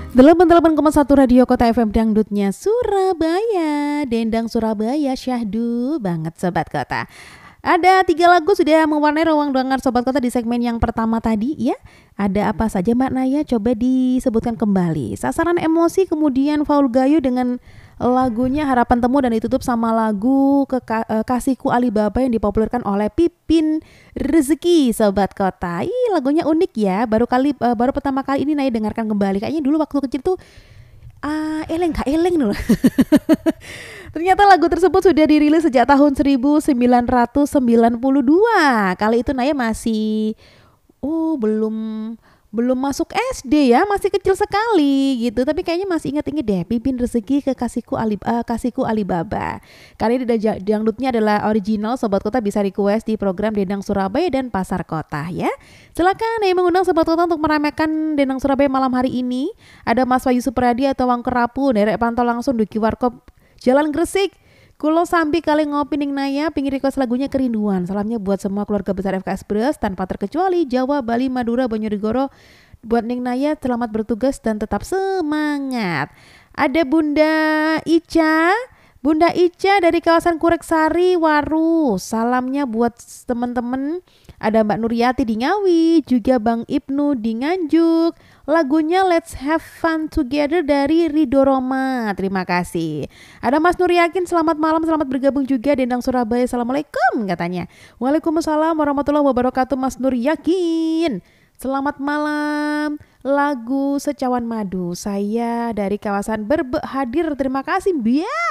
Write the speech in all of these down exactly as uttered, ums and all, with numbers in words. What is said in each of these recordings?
delapan puluh delapan koma satu Radio Kota F M Dangdutnya Surabaya. Dendang Surabaya syahdu banget Sobat Kota. Ada tiga lagu sudah mewarnai ruang dengar Sobat Kota di segmen yang pertama tadi ya. Ada apa saja Mbak Naya? Coba disebutkan kembali. Sasaran Emosi, kemudian Faul Gayo dengan lagunya Harapan Temu, dan ditutup sama lagu Keka- eh, Kasihku Alibaba yang dipopulerkan oleh Pipin Rezeki Sobat Kota. Ih, lagunya unik ya. Baru kali eh, baru pertama kali ini Naya dengarkan kembali. Kayaknya dulu waktu kecil tuh ah eleng gak eleng dulu. Ternyata lagu tersebut sudah dirilis sejak tahun seribu sembilan ratus sembilan puluh dua. Kali itu Naya masih oh belum belum masuk S D ya, masih kecil sekali gitu. Tapi kayaknya masih ingat-ingat deh, Pipin Rezeki ke Kasihku Ali uh, Kasihku Alibaba. Kali ini dangdutnya adalah original. Sobat Kota bisa request di program Dendang Surabaya dan Pasar Kota ya. Silakan yang mengundang Sobat Kota untuk meramaikan Dendang Surabaya malam hari ini. Ada Mas Wahyu Supradi atau Wang Kerapu, derek pantau langsung Duki Warkop Jalan Gresik. Kulo sambi kali ngopi ning Naya, pingin request lagunya Kerinduan. Salamnya buat semua keluarga besar F K S Bres tanpa terkecuali Jawa, Bali, Madura, Banjarnegara. Buat Ning Naya selamat bertugas dan tetap semangat. Ada Bunda Ica, Bunda Ica dari kawasan Kureksari, Waru. Salamnya buat teman-teman. Ada Mbak Nuryati di Ngawi, juga Bang Ibnu di Nganjuk. Lagunya Let's Have Fun Together dari Ridho Roma. Terima kasih. Ada Mas Nur Yakin, selamat malam, selamat bergabung juga Dendang Surabaya. Assalamualaikum katanya. Waalaikumsalam warahmatullahi wabarakatuh Mas Nur Yakin. Selamat malam. Lagu Secawan Madu. Saya dari kawasan Berbek hadir. Terima kasih Bia.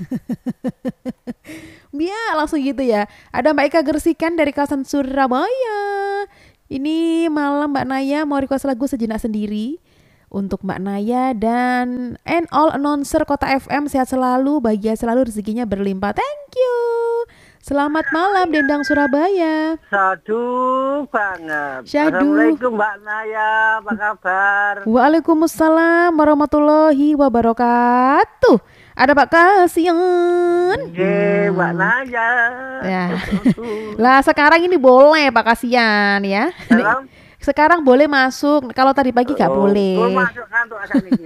Bia langsung gitu ya. Ada Mbak Eka Gersikan dari kawasan Surabaya. Ini malam Mbak Naya mau request lagu Sejenak Sendiri untuk Mbak Naya dan and all announcer Kota F M. Sehat selalu, bahagia selalu, rezekinya berlimpah. Thank you. Selamat malam Dendang Surabaya. Sadu banget. Syahdu. Assalamualaikum Mbak Naya, apa kabar? Waalaikumsalam warahmatullahi wabarakatuh. Ada Pak Kasian. Oke, Mbak Naya. Ya. Lah sekarang ini boleh Pak Kasian ya. Salam. Sekarang boleh masuk. Kalau tadi pagi nggak Oh, boleh. oh, masuk kantor asal ini.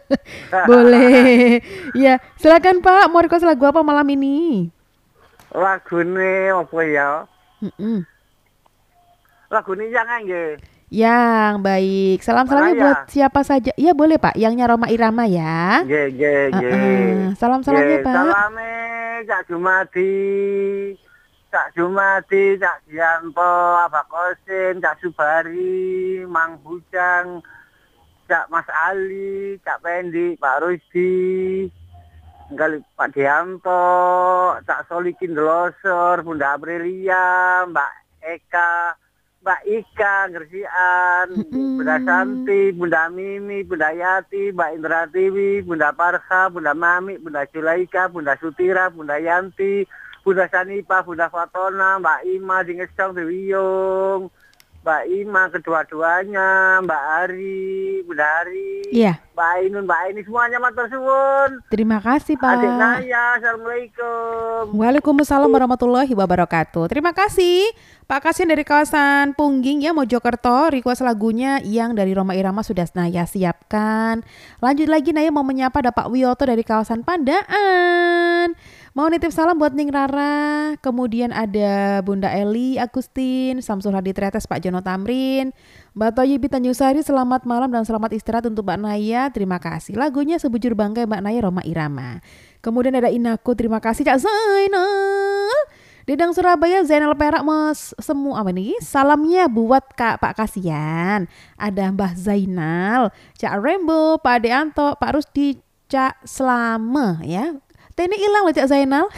Boleh. Ya, silakan Pak. Mau request lagu apa malam ini? Lagune apa ya? Mm-mm. Lagune yang nggih. Yang baik. Salam-salamnya Mana ya? buat siapa saja. Ya boleh Pak. Yangnya Roma Irama ya. Nggih, nggih, nggih. Uh-uh. Salam-salamnya Nggih, Pak. Salame Cak Jumadi. Cak Jumadi, Cak Dianto, Abah Kosin, Cak Subari, Mang Bujang, Cak Mas Ali, Cak Pendi, Pak Rusdi, Enggal Pak Dianto, Cak Solikin Delosor, Bunda Aprilia, Mbak Eka, Mbak Ika, Gersian, Bunda Santi, Bunda Mimi, Bunda Yati, Mbak Indra Tiwi, Bunda Parsa, Bunda Mami, Bunda Julaika, Bunda Sutira, Bunda Yanti, Bunda Sanipa, Bunda Fatona, Mbak Ima, Dingesong, Dewiyung, Mbak Ima, kedua-duanya, Mbak Ari, Bunda Ari, Iya. Mbak Ainun, Mbak Aini, semuanya matur suwun. Terima kasih Pak. Adik Naya, Assalamualaikum. Waalaikumsalam warahmatullahi wabarakatuh. Terima kasih Pak Kasian dari kawasan Pungging ya, Mojokerto. Request lagunya yang dari Roma Irama sudah Naya siapkan. Lanjut lagi Naya mau menyapa ada Pak Wiyoto dari kawasan Pandaan. Mau nitip salam buat Ning Rara. Kemudian ada Bunda Eli Agustin, Samsul Hadi Tretes, Pak Jono Tamrin, Mbak Toyibi Tanjung Sari. Selamat malam dan selamat istirahat untuk Mbak Naya. Terima kasih. Lagunya Sebujur Bangkai Mbak Naya Roma Irama. Kemudian ada Inaku, terima kasih Cak Zainal. Dendang Surabaya Zainal Perak mas semua apa nih? Salamnya buat Kak Pak Kasian. Ada Mbah Zainal, Cak Rembo, Pak Deanto, Pak Rusdi, Cak Slame ya. T ini hilang loh Cak Zainal.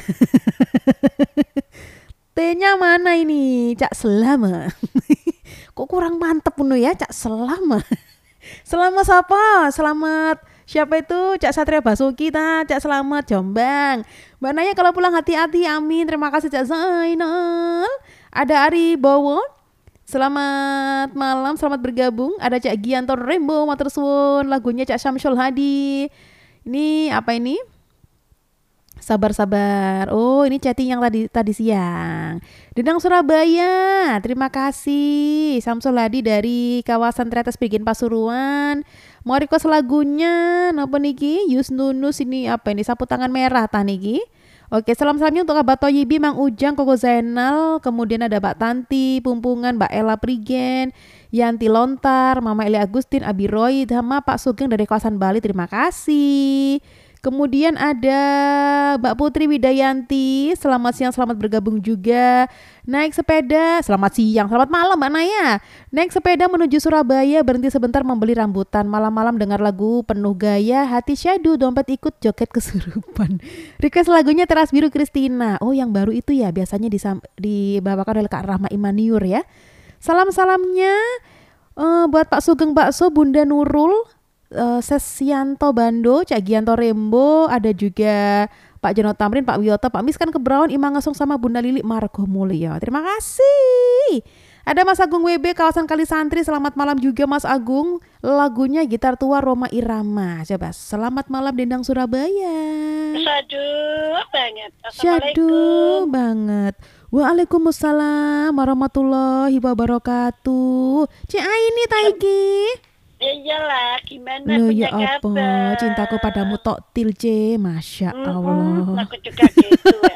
T-nya mana ini? Cak Selama. Kok kurang mantep penuh ya Cak Selama. Selamat siapa? Selamat siapa itu? Cak Satria Basuki ta, Cak Selamat Jombang. Mbak Naya kalau pulang hati-hati, amin. Terima kasih Cak Zainal. Ada Ari Bowo. Selamat malam, selamat bergabung. Ada Cak Gianto Rembo, matur suwun. Lagunya Cak Syamsul Hadi. Ini apa ini? Sabar-sabar. Oh, ini chatting yang tadi tadi siang. Dendang Surabaya. Terima kasih. Samsul Hadi dari kawasan Tretes Prigen Pasuruan. Mau request lagunya napa niki? Yus Nunus ini apa ini? Sapu tangan merah tah niki. Oke, salam-salamnya untuk Abah Toyibi, Mang Ujang, Koko Zainal, kemudian ada Mbak Tanti, Pumpungan, Mbak Ella Prigen, Yanti Lontar, Mama Eli Agustin, Abi Roy, sama Pak Sugeng dari kawasan Bali, terima kasih. Kemudian ada Mbak Putri Widayanti, selamat siang, selamat bergabung juga. Naik sepeda, selamat siang, selamat malam Mbak Naya. Naik sepeda menuju Surabaya, berhenti sebentar membeli rambutan. Malam-malam dengar lagu penuh gaya, hati syadu, dompet ikut joget kesurupan. Request lagunya Teras Biru Kristina. Oh yang baru itu ya, biasanya disam- dibawakan oleh Kak Rahma Imaniur ya. Salam-salamnya uh, buat Pak Sugeng Bakso, Bunda Nurul, uh, Sesianto Bando, Cak Gianto Rembo, ada juga Pak Jono Tamrin, Pak Wiyoto, Pak Miskan Kebraun, Imang Ngasong sama Bunda Lili Margo Mulyo. Terima kasih. Ada Mas Agung W B kawasan Kalisantri, selamat malam juga Mas Agung. Lagunya gitar tua Roma Irama. Coba selamat malam Dendang Surabaya. Syadu banget. Syadu banget. Waalaikumsalam warahmatullahi wabarakatuh. Cik Aini Taiki. Ya iyalah, gimana Loh punya ya apa, kabar? cintaku padamu tok til C, Masya Allah. Mm-mm, aku juga gitu ya.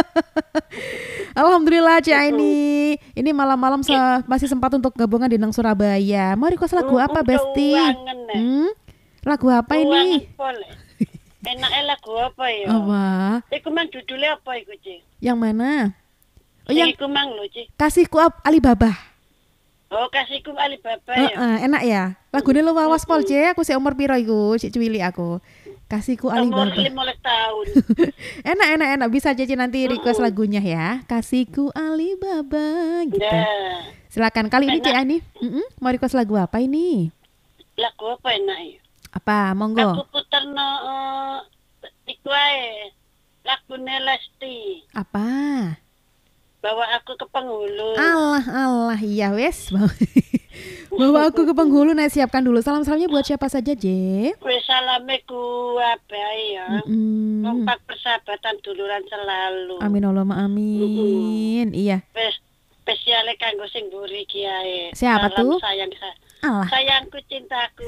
Alhamdulillah Cik Aini. Ini malam-malam se- masih sempat untuk gabungan di Nang Surabaya. Mau request lagu apa Mm-mm, Besti? keuangan, ya. Hmm? Lagu apa ini? Keuangan boleh. Enaknya lagu apa ya? Apa? Iku mang judulnya apa iku, Ci? Yang mana? Oh Sing yang iku mang lho, Ci. Kasihku Ab- Alibaba. Oh, kasihku Alibaba Uh, ya. uh, enak ya. Lagunya lu wawas pol C, aku sih umur piro iku, Cik Cuwili aku. Kasihku Umur Alibaba. lima belas tahun. Enak enak enak bisa Cici nanti request Mm-mm. lagunya ya. Kasihku Alibaba gitu. Nah, Silakan kali ini Enak. Cik Ani. Mm-mm, mau request lagu apa ini? lagu apa enak ya? Apa? Aku Monggo. puterno uh, iku ae. Lagune Lesti. Apa? Bawa aku ke penghulu. Allah Allah iya wes. Bawa aku ke penghulu. Nah siapkan dulu salam-salamnya buat siapa saja J. Wis salame ku ape ya. Mm-mm. Kompak persahabatan duluran selalu. Amin Allahumma amin. Iya. Wis spesiale kanggo sing mburi iki ae. Siapa Salam tuh? sayang sa- Allah. sayangku cintaku.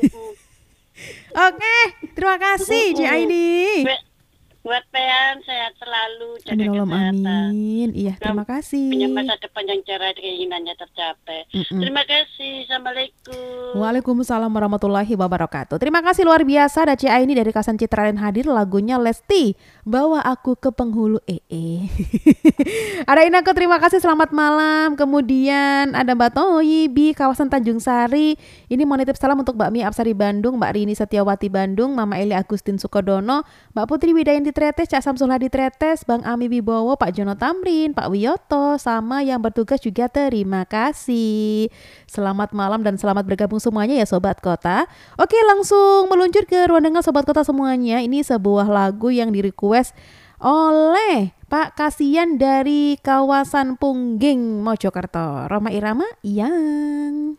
Oke, terima kasih Cik Aini. Wis buat pean sehat selalu, jaga Amin Allahumma kesehatan. amin. Iya, terima Punya kasih. masa depan yang cerah, keinginannya tercapai. Mm-mm. Terima kasih. Assalamualaikum. Waalaikumsalam warahmatullahi wabarakatuh. Terima kasih luar biasa ada Cik Aini dari Kasan Citraland hadir lagunya Lesti Bawa Aku ke Penghulu ee. E. Ada Inako terima kasih selamat malam. Kemudian ada Mbak Toyibi kawasan Tanjung Sari. Ini mau nitip salam untuk Mbak Mia Apsari Bandung, Mbak Rini Setiawati Bandung, Mama Eli Agustin Sukodono, Mbak Putri Widayanti Tretes, Cak Samsul Hadi Tretes, Bang Ami Wibowo, Pak Jono Tamrin, Pak Wiyoto, sama yang bertugas juga terima kasih. Selamat malam dan selamat bergabung semuanya ya Sobat Kota. Oke langsung meluncur ke ruang dengar Sobat Kota semuanya. Ini sebuah lagu yang di request oleh Pak Kasian dari kawasan Pungging, Mojokerto. Roma Irama yang